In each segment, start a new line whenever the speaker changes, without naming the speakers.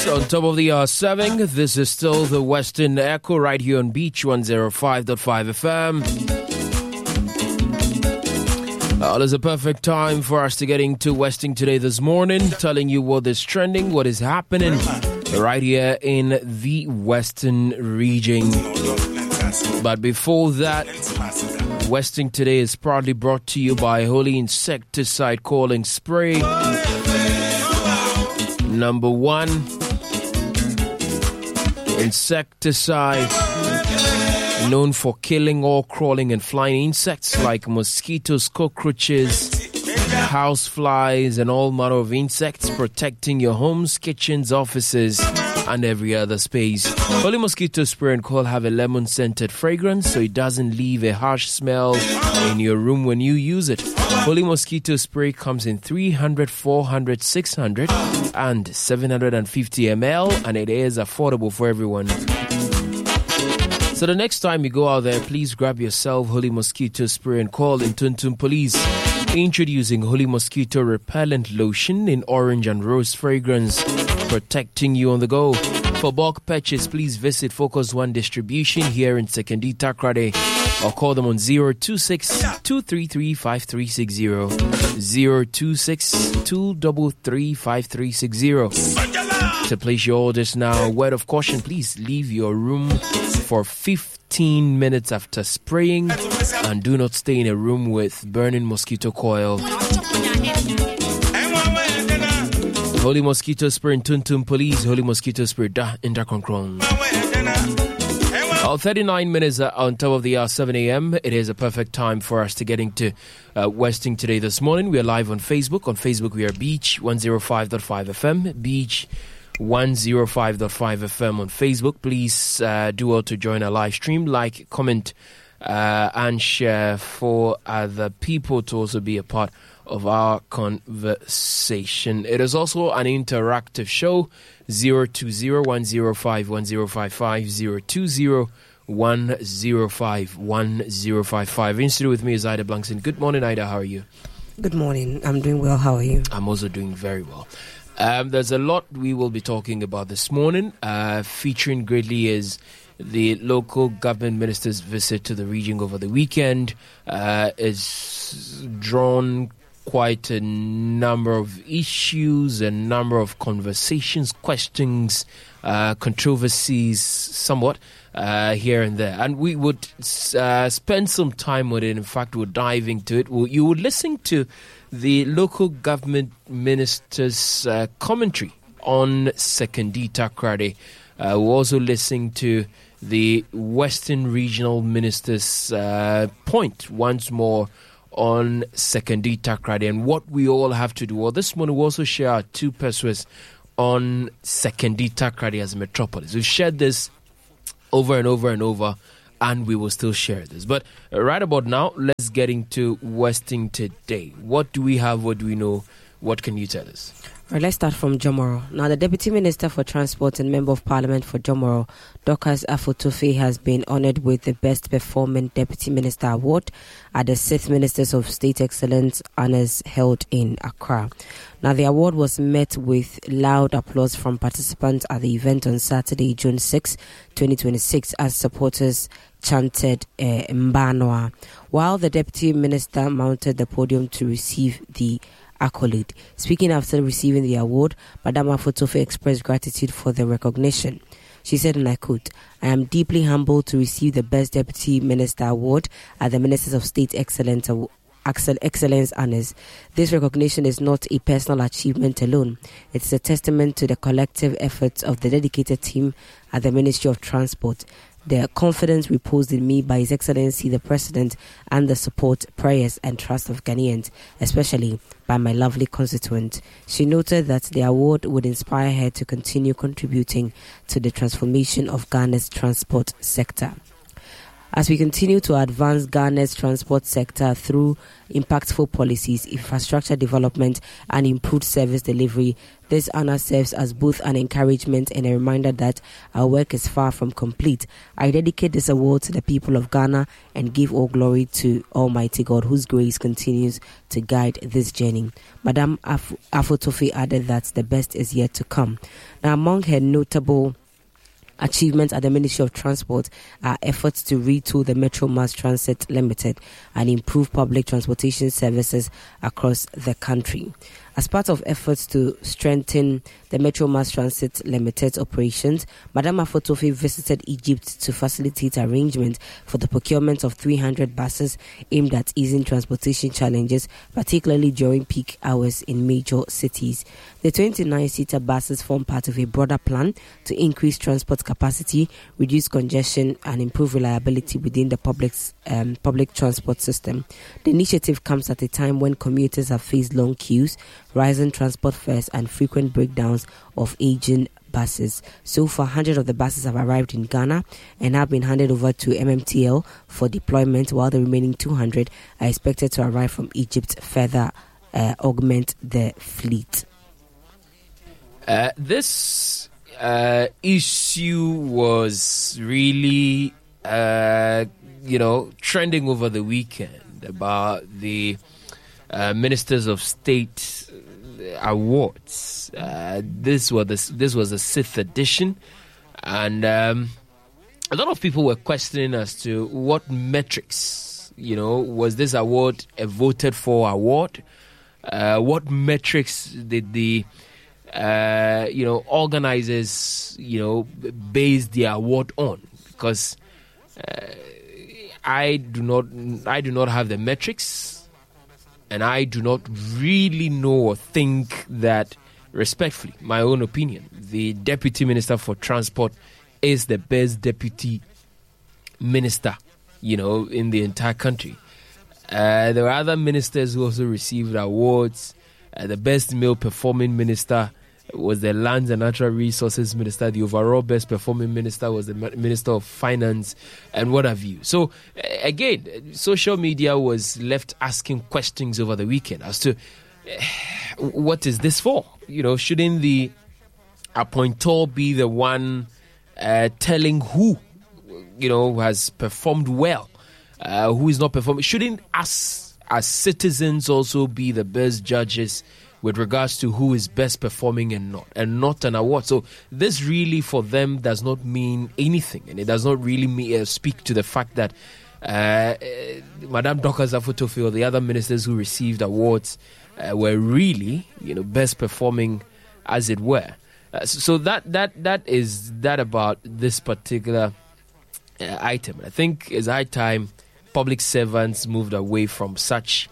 On top of the R7, this is still the Western Echo right here on Beach 105.5 FM. There's a perfect time for us to get into Westing today this morning, telling you what is trending, what is happening right here in the Western region. But before that, Westing today is proudly brought to you by Holy Insecticide Calling Spray. Number 1, insecticide known for killing all crawling and flying insects like mosquitoes, cockroaches, house flies, and all manner of insects, protecting your homes, kitchens, offices, and every other space. Holy Mosquito Spray and Coil have a lemon-scented fragrance, so it doesn't leave a harsh smell in your room when you use it. Holy Mosquito Spray comes in 300, 400, 600, and 750 ml, and it is affordable for everyone. So the next time you go out there, please grab yourself Holy Mosquito Spray and Coil in Tuntun Police. Introducing Holy Mosquito Repellent Lotion in orange and rose fragrance, protecting you on the go. For bulk purchase, please visit Focus One Distribution here in Sekondi Takrade, or call them on 026-233-5360, 026-233-5360. To place your orders now, word of caution, please leave your room for 15 minutes after spraying, and do not stay in a room with burning mosquito coil. Holy Mosquito Spray in Tuntun Police, Holy Mosquito Spray da Interconcron. 39 minutes on top of the hour, 7 a.m. It is a perfect time for us to get into Westing today this morning. We are live on Facebook. On Facebook, we are Beach 105.5 FM, Beach 105.5 FM on Facebook. Please do well to join our live stream, like, comment, and share for other people to also be a part of our conversation. It is also an interactive show. 020-105-1055, 020-105-1055. In studio with me is Ida Blankson. Good morning, Ida. How are you?
Good morning. I'm doing well. How are you?
I'm also doing very well. There's a lot we will be talking about this morning. Featuring greatly is the local government minister's visit to the region over the weekend. Is drawn quite a number of issues, a number of conversations, questions, controversies, somewhat here and there. And we would spend some time with it. In fact, we'll dive into it. You would listen to the local government minister's commentary on Sekondi Takrade. We're also listening to the Western Regional Minister's point once more on Sekondi Takrade and what we all have to do. Well, this morning we'll also share our two persuades on Sekondi Takrade as a metropolis. We've shared this over and over and over, and we will still share this. But right about now, let's get into Westing today. What do we have? What do we know? What can you tell us?
Right, let's start from Jomoro. Now, the Deputy Minister for Transport and Member of Parliament for Jomoro, Dorcas Afotofe, has been honoured with the Best Performing Deputy Minister Award at the 6th Ministers of State Excellence Honours held in Accra. Now, the award was met with loud applause from participants at the event on Saturday, June 6, 2026, as supporters chanted Mbanoa, while the Deputy Minister mounted the podium to receive the accolade. Speaking after receiving the award, Madam Afotofe expressed gratitude for the recognition. She said, and I quote, "I am deeply humbled to receive the Best Deputy Minister Award at the Ministers of State Excellence Honours. This recognition is not a personal achievement alone. It is a testament to the collective efforts of the dedicated team at the Ministry of Transport. The confidence reposed in me by His Excellency the President, and the support, prayers and trust of Ghanaians, especially by my lovely constituent." She noted that the award would inspire her to continue contributing to the transformation of Ghana's transport sector. As we continue to advance Ghana's transport sector through impactful policies, infrastructure development and improved service delivery, This honor serves as both an encouragement and a reminder that our work is far from complete. I dedicate this award to the people of Ghana and give all glory to Almighty God, whose grace continues to guide this journey. Madam Afotofe added that the best is yet to come. Now, among her notable achievements at the Ministry of Transport are efforts to retool the Metro Mass Transit Limited and improve public transportation services across the country. As part of efforts to strengthen the Metro Mass Transit Limited's operations, Madam Afotofe visited Egypt to facilitate arrangements for the procurement of 300 buses aimed at easing transportation challenges, particularly during peak hours in major cities. The 29-seater buses form part of a broader plan to increase transport capacity, reduce congestion, and improve reliability within the public transport system. The initiative comes at a time when commuters have faced long queues, rising transport fares, and frequent breakdowns of aging buses. So far, 100 of the buses have arrived in Ghana and have been handed over to MMTL for deployment, while the remaining 200 are expected to arrive from Egypt, further augment the fleet.
This issue was really, trending over the weekend about the Ministers of State awards. This was the 6th edition, and a lot of people were questioning as to what metrics, was this award a voted for award? What metrics did the organizers base the award on? Because I do not have the metrics. And I do not really know or think that, respectfully, my own opinion, the Deputy Minister for Transport is the best Deputy Minister, in the entire country. There were other ministers who also received awards. The best male performing minister was the Lands and Natural Resources Minister. The overall best performing minister was the Minister of Finance, and what have you. So, again, social media was left asking questions over the weekend as to what is this for? Shouldn't the appointor be the one telling who, has performed well, who is not performing? Shouldn't us as citizens also be the best judges with regards to who is best performing and not an award? So this really for them does not mean anything, and it does not really speak to the fact that Madame Dorcas Afotofe or the other ministers who received awards were really, best performing, as it were. So that is that about this particular item. I think it's high time public servants moved away from such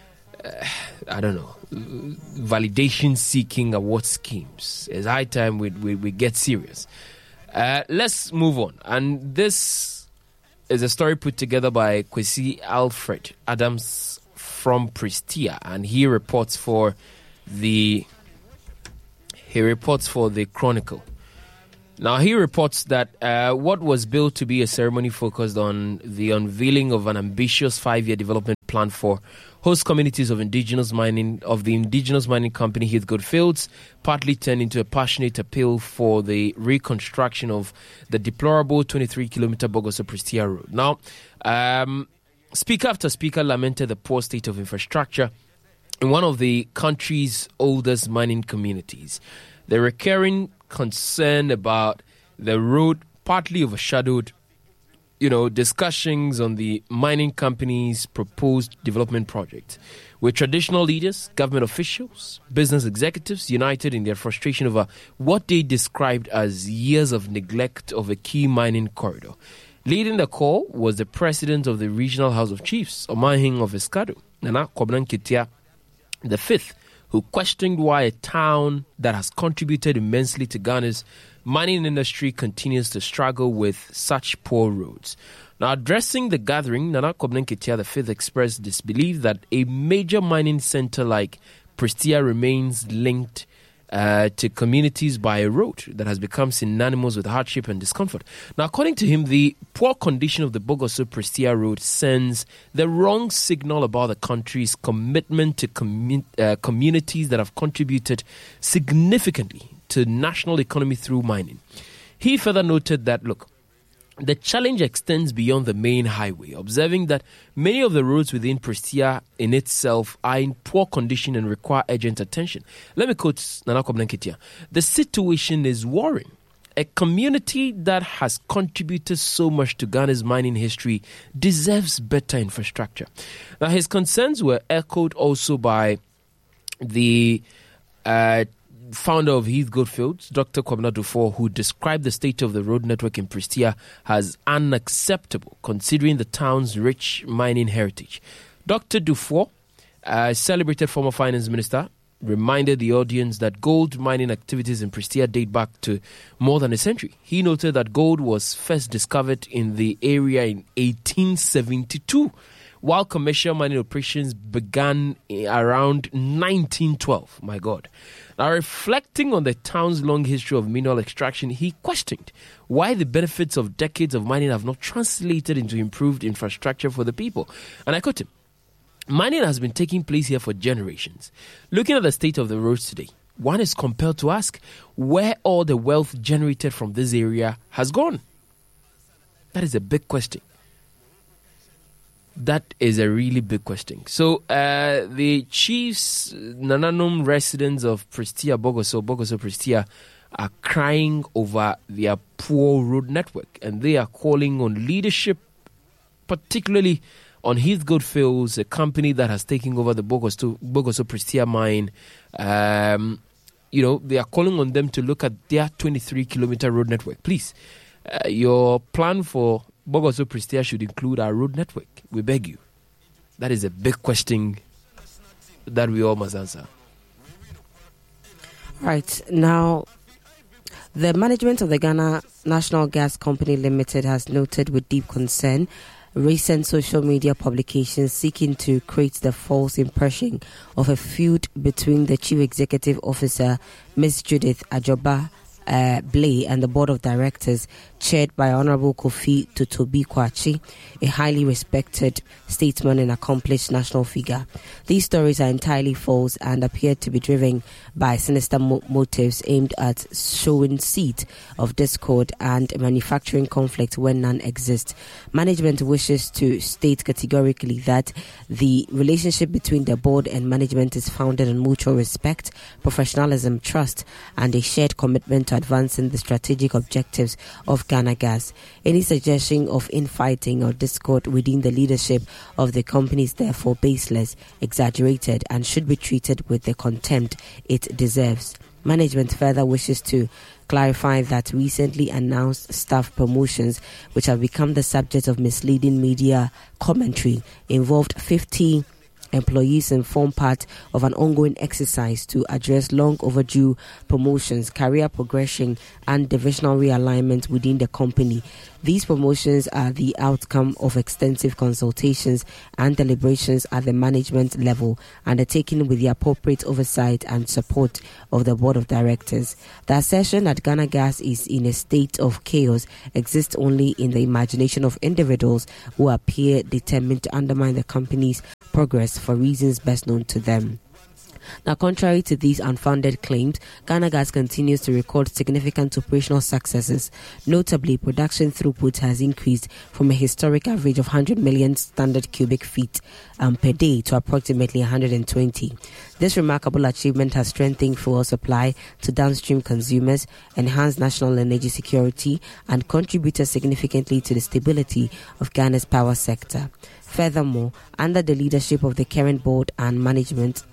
validation-seeking award schemes. It's high time we get serious. Let's move on. And this is a story put together by Kwesi Alfred Adams from Prestea, and he reports for the Chronicle. Now, he reports that what was billed to be a ceremony focused on the unveiling of an ambitious 5-year development plan for host communities of the indigenous mining company Heathcote Fields partly turned into a passionate appeal for the reconstruction of the deplorable 23-kilometer Bogoso-Prestea road. Now, speaker after speaker lamented the poor state of infrastructure in one of the country's oldest mining communities. The recurring concern about the road partly overshadowed discussions on the mining company's proposed development project, with traditional leaders, government officials, business executives united in their frustration over what they described as years of neglect of a key mining corridor. Leading the call was the president of the Regional House of Chiefs, Omahing of Escado, Nana Kobnan Ketia V, who questioned why a town that has contributed immensely to Ghana's mining industry continues to struggle with such poor roads. Now, addressing the gathering, Nana Kobnan Ketia V expressed disbelief that a major mining center like Prestea remains linked to communities by a road that has become synonymous with hardship and discomfort. Now, according to him, the poor condition of the Bogoso-Prestia road sends the wrong signal about the country's commitment to communities that have contributed significantly to national economy through mining. He further noted that, look, the challenge extends beyond the main highway, observing that many of the roads within Prestia in itself are in poor condition and require urgent attention. Let me quote Nana Koblanketia. The situation is worrying. A community that has contributed so much to Ghana's mining history deserves better infrastructure. Now, his concerns were echoed also by the founder of Heath Goldfields, Dr. Kwabena Dufour, who described the state of the road network in Prestia as unacceptable, considering the town's rich mining heritage. Dr. Dufour, a celebrated former finance minister, reminded the audience that gold mining activities in Prestia date back to more than a century. He noted that gold was first discovered in the area in 1872, while commercial mining operations began around 1912. My God. Now, reflecting on the town's long history of mineral extraction, he questioned why the benefits of decades of mining have not translated into improved infrastructure for the people. And I quote him, "Mining has been taking place here for generations. Looking at the state of the roads today, one is compelled to ask where all the wealth generated from this area has gone." That is a big question. That is a really big question. So the chiefs, Nananom residents of Prestia, Bogoso Prestia, are crying over their poor road network, and they are calling on leadership, particularly on Heath Goldfields, a company that has taken over the Bogoso Prestia mine. They are calling on them to look at their 23-kilometer road network. Please, your plan for Bogoso Prestia should include our road network. We beg you. That is a big question that we all must answer.
Right. Now, the management of the Ghana National Gas Company Limited has noted with deep concern recent social media publications seeking to create the false impression of a feud between the Chief Executive Officer, Ms. Judith Ajoba Blay, and the Board of Directors, chaired by Honorable Kofi Totobi Kwachi, a highly respected statesman and accomplished national figure. These stories are entirely false and appear to be driven by sinister motives aimed at sowing seed of discord and manufacturing conflict when none exist. Management wishes to state categorically that the relationship between the board and management is founded on mutual respect, professionalism, trust, and a shared commitment to advancing the strategic objectives of Ghana Gas. Any suggestion of infighting or discord within the leadership of the company is therefore baseless, exaggerated, and should be treated with the contempt it deserves. Management further wishes to clarify that recently announced staff promotions, which have become the subject of misleading media commentary, involved 50 employees and form part of an ongoing exercise to address long overdue promotions, career progression, and divisional realignment within the company. These promotions are the outcome of extensive consultations and deliberations at the management level, undertaken with the appropriate oversight and support of the Board of Directors. The assertion that Ghana Gas is in a state of chaos exists only in the imagination of individuals who appear determined to undermine the company's progress for reasons best known to them. Now, contrary to these unfounded claims, Ghana Gas continues to record significant operational successes. Notably, production throughput has increased from a historic average of 100 million standard cubic feet per day to approximately 120. This remarkable achievement has strengthened fuel supply to downstream consumers, enhanced national energy security, and contributed significantly to the stability of Ghana's power sector. Furthermore, under the leadership of the current board and management,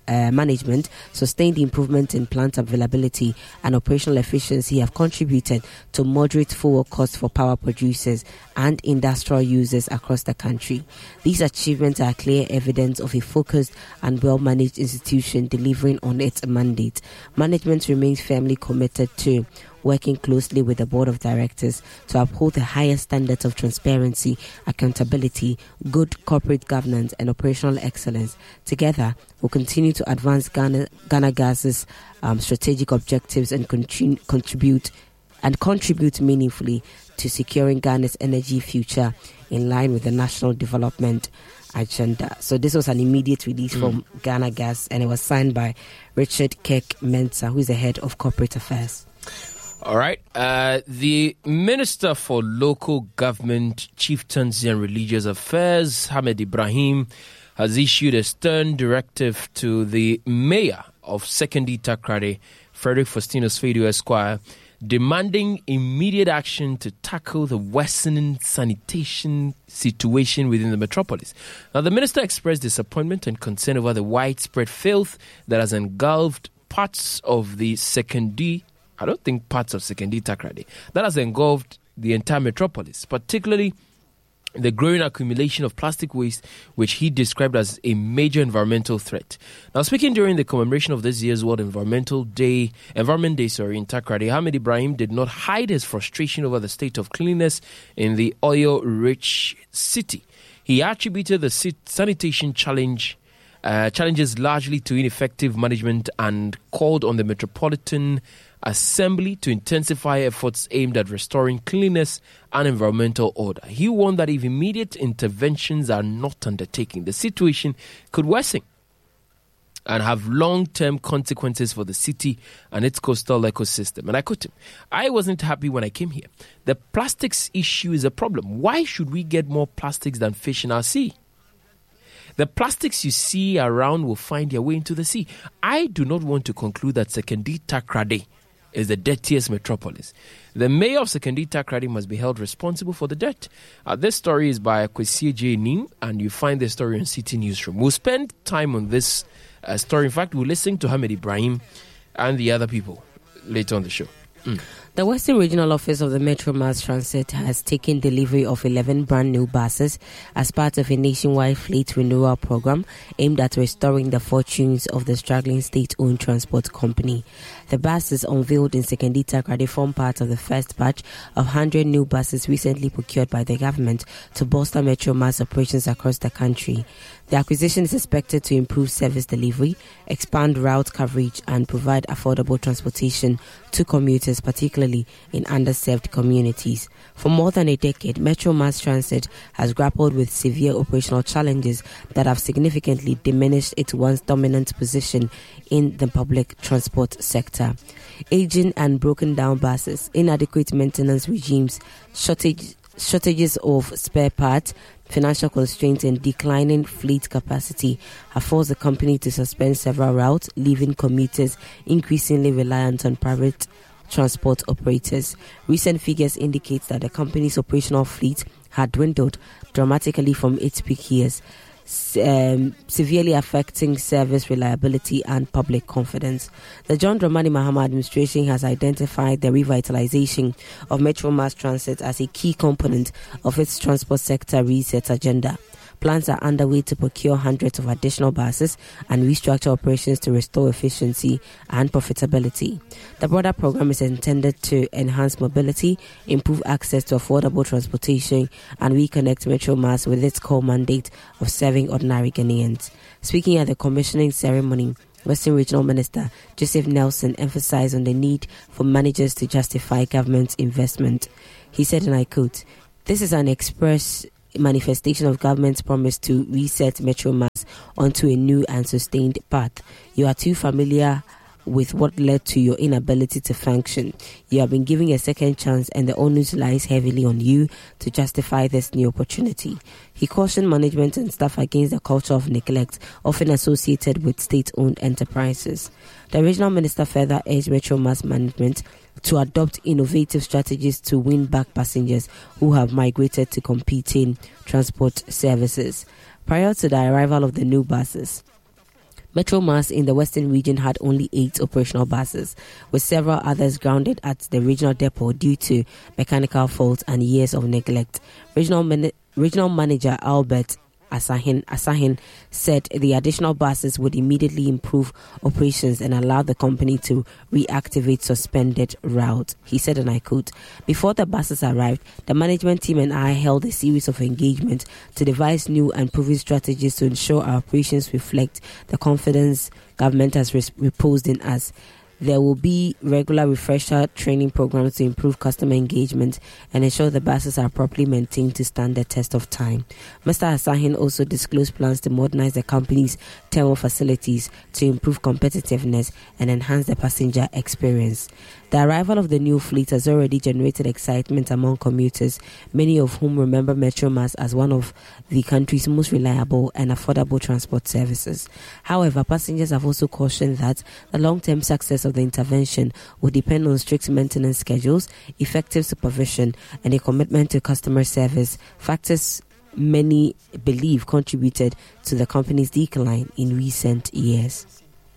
sustained improvement in plant availability and operational efficiency have contributed to moderate fuel costs for power producers and industrial users across the country. These achievements are clear evidence of a focused and well-managed institution delivering on its mandate. Management remains firmly committed to working closely with the board of directors to uphold the highest standards of transparency, accountability, good corporate governance, and operational excellence. Together, we'll continue to advance Ghana Gas's strategic objectives and contribute meaningfully to securing Ghana's energy future in line with the national development agenda. So this was an immediate release from Ghana Gas, and it was signed by Richard Kirk-Mensah, who is the head of corporate affairs.
All right. The Minister for Local Government, Chieftaincy and Religious Affairs, Ahmed Ibrahim, has issued a stern directive to the mayor of Sekondi Takoradi, Frederick Faustinus Fedu Esquire, demanding immediate action to tackle the worsening sanitation situation within the metropolis. Now, the minister expressed disappointment and concern over the widespread filth that has engulfed parts of the Sekondi, I don't think parts of Sekondi Takoradi, that has engulfed the entire metropolis, particularly the growing accumulation of plastic waste, which he described as a major environmental threat. Now, speaking during the commemoration of this year's World Environment Day in Takoradi, Ahmed Ibrahim did not hide his frustration over the state of cleanliness in the oil-rich city. He attributed the sanitation challenges largely to ineffective management and called on the Metropolitan Assembly to intensify efforts aimed at restoring cleanliness and environmental order. He warned that if immediate interventions are not undertaken, the situation could worsen and have long-term consequences for the city and its coastal ecosystem. And I quote him, "I wasn't happy when I came here. The plastics issue is a problem. Why should we get more plastics than fish in our sea? The plastics you see around will find their way into the sea. I do not want to conclude that Sekondi Takoradi is the dirtiest metropolis. The mayor of Sekondi Takoradi must be held responsible for the dirt." This story is by Kwesi J. Nim, and you find the story on City Newsroom. We'll spend time on this story. In fact, we'll listen to Ahmed Ibrahim and the other people later on the show.
The Western Regional Office of the Metro Mass Transit has taken delivery of 11 brand new buses as part of a nationwide fleet renewal program aimed at restoring the fortunes of the struggling state-owned transport company. The buses unveiled in Sekondi Takoradi form part of the first batch of 100 new buses recently procured by the government to bolster Metro Mass operations across the country. The acquisition is expected to improve service delivery, expand route coverage, and provide affordable transportation to commuters, particularly in underserved communities. For more than a decade, Metro Mass Transit has grappled with severe operational challenges that have significantly diminished its once dominant position in the public transport sector. Aging and broken down buses, inadequate maintenance regimes, shortages of spare parts, financial constraints, and declining fleet capacity have forced the company to suspend several routes, leaving commuters increasingly reliant on private transport operators. Recent figures indicate that the company's operational fleet had dwindled dramatically from its peak years, severely affecting service reliability and public confidence. The John Dramani Mahama administration has identified the revitalization of Metro Mass Transit as a key component of its transport sector reset agenda. Plans are underway to procure hundreds of additional buses and restructure operations to restore efficiency and profitability. The broader program is intended to enhance mobility, improve access to affordable transportation, and reconnect Metro Mass with its core mandate of serving ordinary Ghanaians. Speaking at the commissioning ceremony, Western Regional Minister Joseph Nelson emphasized on the need for managers to justify government investment. He said, and I quote, "This is an express manifestation of government's promise to reset Metro Mass onto a new and sustained path. You are too familiar with what led to your inability to function. You have been given a second chance, and the onus lies heavily on you to justify this new opportunity." He cautioned management and staff against the culture of neglect often associated with state-owned enterprises. The regional minister further urged Metro Mass management to adopt innovative strategies to win back passengers who have migrated to competing transport services. Prior to the arrival of the new buses, Metro Mass in the Western region had only 8 operational buses, with several others grounded at the regional depot due to mechanical faults and years of neglect. Regional Manager Albert Asahin said the additional buses would immediately improve operations and allow the company to reactivate suspended routes. He said, and I quote, "Before the buses arrived, the management team and I held a series of engagements to devise new and proven strategies to ensure our operations reflect the confidence government has reposed in us. There will be regular refresher training programs to improve customer engagement and ensure the buses are properly maintained to stand the test of time." Mr. Asahin also disclosed plans to modernize the company's terminal facilities to improve competitiveness and enhance the passenger experience. The arrival of the new fleet has already generated excitement among commuters, many of whom remember Metromass as one of the country's most reliable and affordable transport services. However, passengers have also cautioned that the long-term success of the intervention will depend on strict maintenance schedules, effective supervision, and a commitment to customer service, factors many believe contributed to the company's decline in recent years.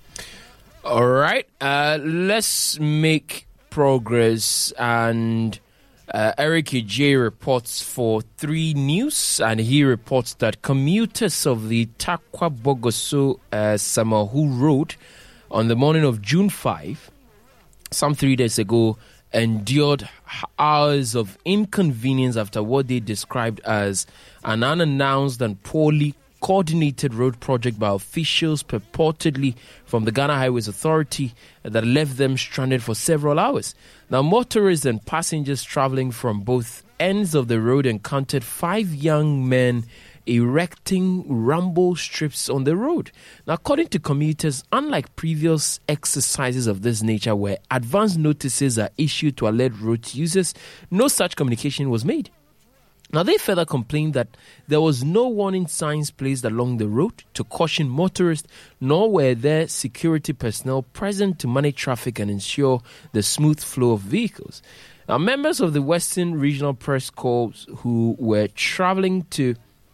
All right, let's make progress, and Eric J reports for 3 News, and he reports that commuters of the Tarkwa Bogoso Samahu Road on the morning of June 5, some 3 days ago, endured hours of inconvenience after what they described as an unannounced and poorly coordinated road project by officials purportedly from the Ghana Highways Authority that left them stranded for several hours. Now, motorists and passengers traveling from both ends of the road encountered 5 young men erecting rumble strips on the road. Now, according to commuters, unlike previous exercises of this nature where advance notices are issued to alert road users, no such communication was made. Now, they further complained that there was no warning signs placed along the road to caution motorists, nor were there security personnel present to manage traffic and ensure the smooth flow of vehicles. Now, members of the Western Regional Press Corps who were traveling to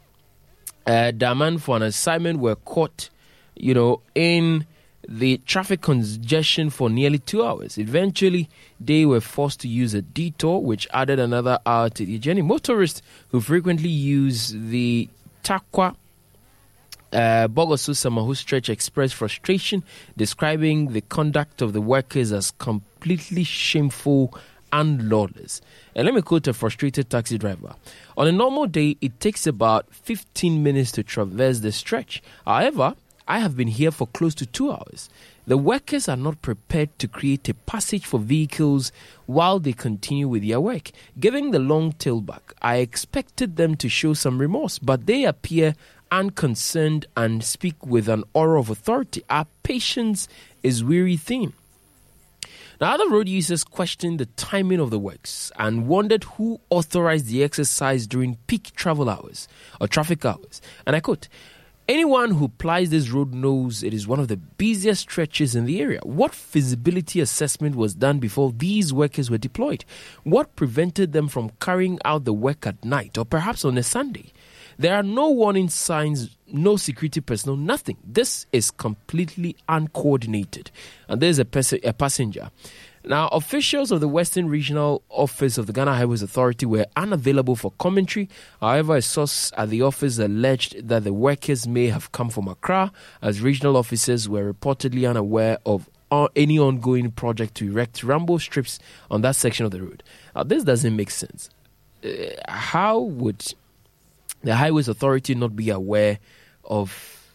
Daman for an assignment were caught, in the traffic congestion for nearly 2 hours. Eventually, they were forced to use a detour, which added another hour to the journey. Motorists who frequently use the Tarkwa Bogoso Samahu stretch expressed frustration, describing the conduct of the workers as completely shameful and lawless. And let me quote a frustrated taxi driver. "On a normal day, it takes about 15 minutes to traverse the stretch. However, I have been here for close to 2 hours. The workers are not prepared to create a passage for vehicles while they continue with their work. Given the long tailback, I expected them to show some remorse, but they appear unconcerned and speak with an aura of authority. Our patience is weary thin." Now, other road users questioned the timing of the works and wondered who authorized the exercise during peak travel hours or traffic hours. And I quote, "Anyone who plies this road knows it is one of the busiest stretches in the area. What feasibility assessment was done before these workers were deployed? What prevented them from carrying out the work at night or perhaps on a Sunday? There are no warning signs, no security personnel, nothing. This is completely uncoordinated." And there's a passenger. Now, officials of the Western Regional Office of the Ghana Highways Authority were unavailable for commentary. However, a source at the office alleged that the workers may have come from Accra, as regional officers were reportedly unaware of any ongoing project to erect rumble strips on that section of the road. Now, this doesn't make sense. How would the Highways Authority not be aware of,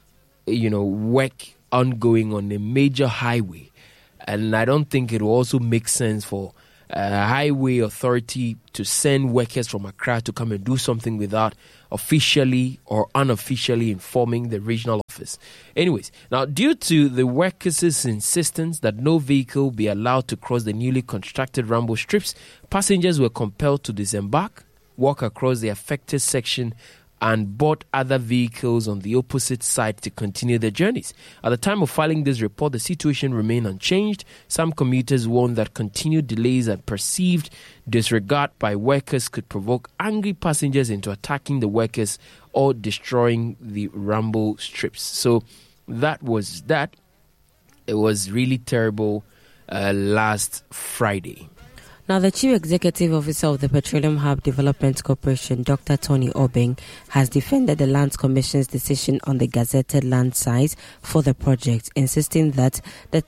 work ongoing on a major highway? And I don't think it will also make sense for a highway authority to send workers from Accra to come and do something without officially or unofficially informing the regional office. Anyways, now due to the workers' insistence that no vehicle be allowed to cross the newly constructed rumble strips, passengers were compelled to disembark, walk across the affected section, and board other vehicles on the opposite side to continue their journeys. At the time of filing this report, the situation remained unchanged. Some commuters warned that continued delays and perceived disregard by workers could provoke angry passengers into attacking the workers or destroying the rumble strips. So that was that. It was really terrible last Friday.
Now, the Chief Executive Officer of the Petroleum Hub Development Corporation, Dr. Tony Obeng, has defended the Lands Commission's decision on the gazetted land size for the project, insisting that the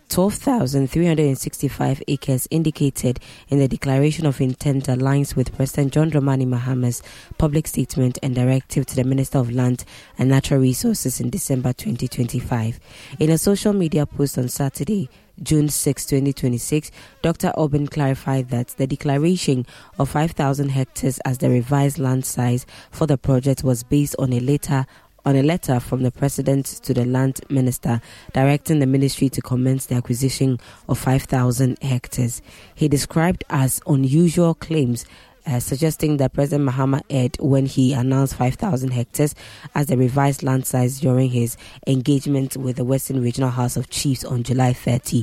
12,365 acres indicated in the Declaration of Intent aligns with President John Dramani Mahama's public statement and directive to the Minister of Land and Natural Resources in December 2025. In a social media post on Saturday, June 6, 2026, Dr. Obeng clarified that the declaration of 5,000 hectares as the revised land size for the project was based on a letter from the President to the Land Minister directing the ministry to commence the acquisition of 5,000 hectares. He described as unusual claims, suggesting that President Mahama erred when he announced 5,000 hectares as the revised land size during his engagement with the Western Regional House of Chiefs on July 30,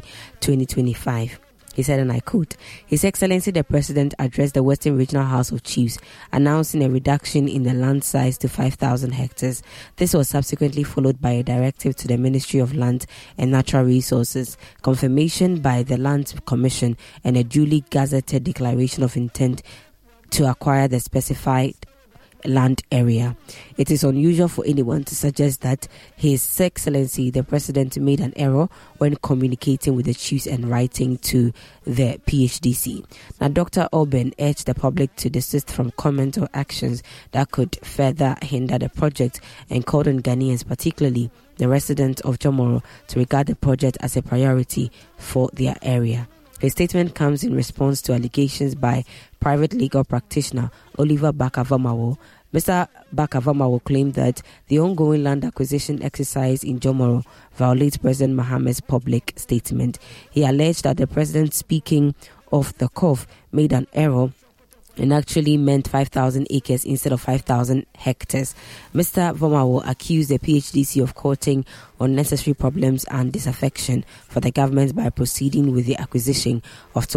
2025. He said, and I quote, "His Excellency the President addressed the Western Regional House of Chiefs, announcing a reduction in the land size to 5,000 hectares. This was subsequently followed by a directive to the Ministry of Land and Natural Resources, confirmation by the Land Commission, and a duly gazetted declaration of intent to acquire the specified land area. It is unusual for anyone to suggest that His Excellency the President made an error when communicating with the chiefs and writing to the PHDC." Now, Dr. Obeng urged the public to desist from comment or actions that could further hinder the project and called on Ghanaians, particularly the residents of Jomoro, to regard the project as a priority for their area. His statement comes in response to allegations by private legal practitioner Oliver Bakavamawo. Mr. Bakavamawo claimed that the ongoing land acquisition exercise in Jomoro violates President Mahama's public statement. He alleged that the president, speaking off the cuff, made an error and actually meant 5,000 acres instead of 5,000 hectares. Mr. Vamawo accused the PHDC of causing unnecessary problems and disaffection for the government by proceeding with the acquisition of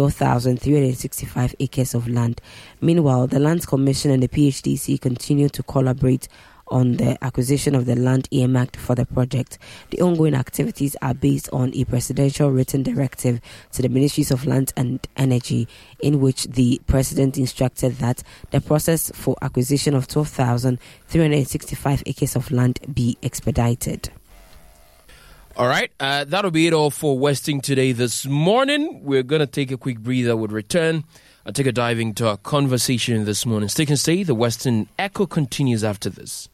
12,365 acres of land. Meanwhile, the Lands Commission and the PHDC continue to collaborate on the acquisition of the land earmarked for the project. The ongoing activities are based on a presidential written directive to the Ministries of Land and Energy, in which the President instructed that the process for acquisition of 12,365 acres of land be expedited.
All right, that'll be it all for Westing Today this morning. We're going to take a quick breather. We'll return. I'll take a dive into our conversation this morning. Stick and stay. The Western Echo continues after this.